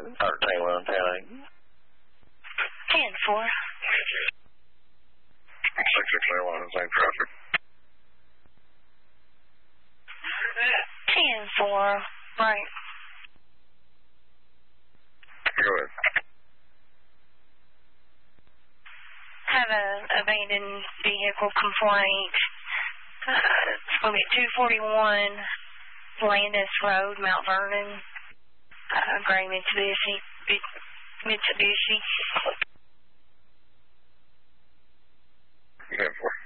13-1, 10-8. 10-4. 661, same traffic. 10-4, right. Go ahead. Have an abandoned vehicle complaint. It's going to be 241 Landis Road, Mount Vernon. Gray Mitsubishi. 10-4.